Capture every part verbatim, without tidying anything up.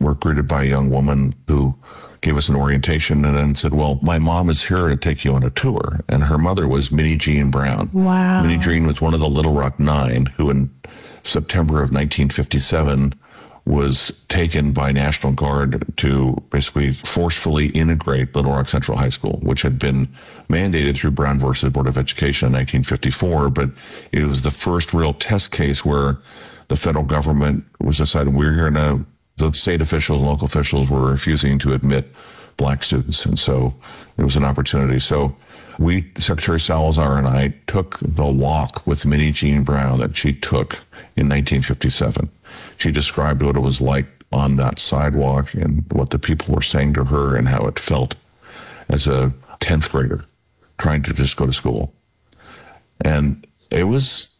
were greeted by a young woman who gave us an orientation and then said, well, my mom is here to take you on a tour. And her mother was Minnie Jean Brown. Wow. Minnie Jean was one of the Little Rock Nine who in September of nineteen fifty-seven was taken by National Guard to basically forcefully integrate Little Rock Central High School, which had been mandated through Brown versus Board of Education in nineteen fifty-four. But it was the first real test case where the federal government was deciding we're here to, the state officials and local officials were refusing to admit black students. And so it was an opportunity. So we, Secretary Salazar and I, took the walk with Minnie Jean Brown that she took in nineteen fifty-seven. She described what it was like on that sidewalk and what the people were saying to her and how it felt as a tenth grader trying to just go to school. And it was,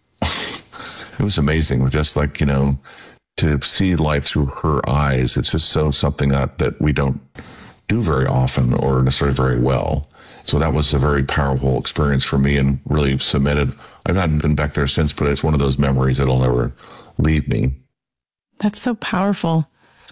it was amazing. Just like, you know, to see life through her eyes. It's just so something that, that we don't do very often or necessarily very well. So that was a very powerful experience for me and really cemented. I've not been back there since, but it's one of those memories that'll never leave me. That's so powerful.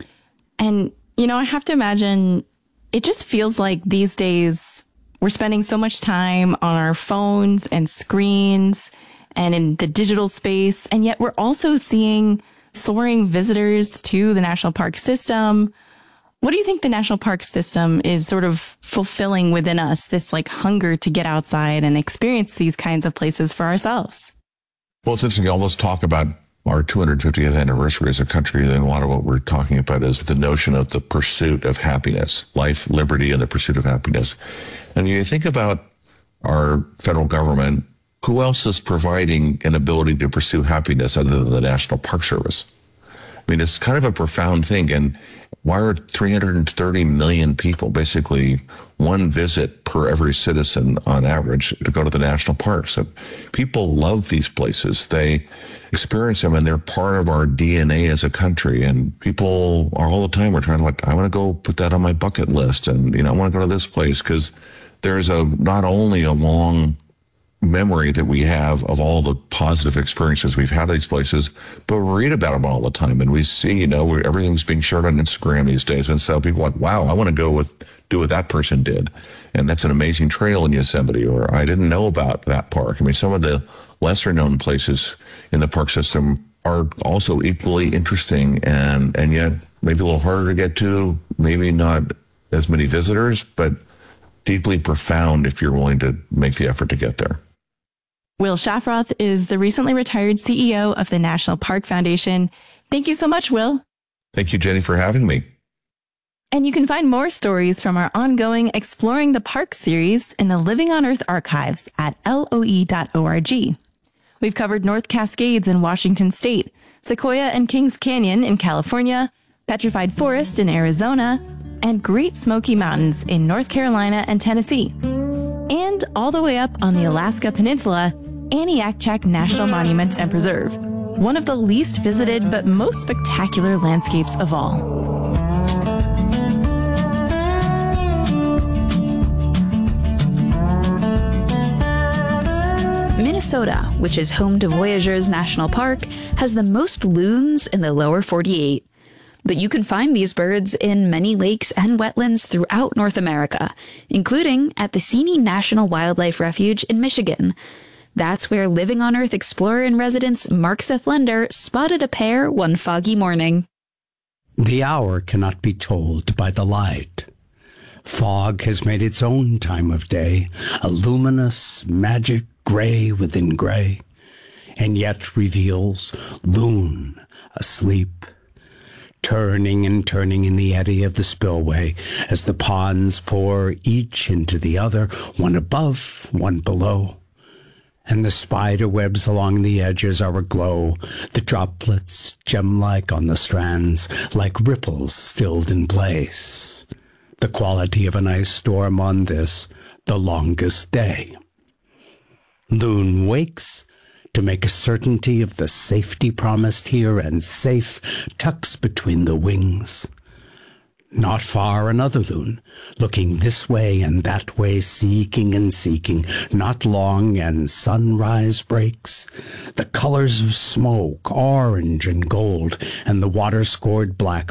And, you know, I have to imagine it just feels like these days we're spending so much time on our phones and screens and in the digital space. And yet we're also seeing soaring visitors to the national park system. What do you think the national park system is sort of fulfilling within us, this like hunger to get outside and experience these kinds of places for ourselves? Well, it's interesting. All this talk about our two hundred fiftieth anniversary as a country, and a lot of what we're talking about is the notion of the pursuit of happiness, life, liberty, and the pursuit of happiness. And you think about our federal government, who else is providing an ability to pursue happiness other than the National Park Service? I mean, it's kind of a profound thing. And why are three hundred thirty million people, basically one visit per every citizen on average, to go to the national parks? So people love these places. They experience them and they're part of our D N A as a country. And people are all the time, we're trying to like, I want to go put that on my bucket list. And, you know, I want to go to this place because there's a, not only a long memory that we have of all the positive experiences we've had at these places, but we read about them all the time and we see, you know, where everything's being shared on Instagram these days. And so people are like, wow, I want to go with, do what that person did. And that's an amazing trail in Yosemite, or I didn't know about that park. I mean, some of the lesser known places in the park system are also equally interesting and, and yet maybe a little harder to get to, maybe not as many visitors, but deeply profound if you're willing to make the effort to get there. Will Shafroth is the recently retired C E O of the National Park Foundation. Thank you so much, Will. Thank you, Jenny, for having me. And you can find more stories from our ongoing Exploring the Park series in the Living on Earth archives at L O E dot org. We've covered North Cascades in Washington State, Sequoia and Kings Canyon in California, Petrified Forest in Arizona, and Great Smoky Mountains in North Carolina and Tennessee. And all the way up on the Alaska Peninsula, Aniakchak National Monument and Preserve, one of the least visited but most spectacular landscapes of all. Minnesota, which is home to Voyageurs National Park, has the most loons in the lower forty-eight. But you can find these birds in many lakes and wetlands throughout North America, including at the Seney National Wildlife Refuge in Michigan. That's where Living on Earth explorer-in-residence Mark Seth Lender spotted a pair one foggy morning. The hour cannot be told by the light. Fog has made its own time of day, a luminous, magic gray within gray, and yet reveals loon asleep, turning and turning in the eddy of the spillway as the ponds pour each into the other, one above, one below. And the spider webs along the edges are aglow, the droplets gem-like on the strands, like ripples stilled in place. The quality of an ice storm on this, the longest day. Loon wakes to make a certainty of the safety promised here, and safe tucks between the wings. Not far another loon, looking this way and that way, seeking and seeking. Not long and sunrise breaks. The colors of smoke, orange and gold, and the water scored black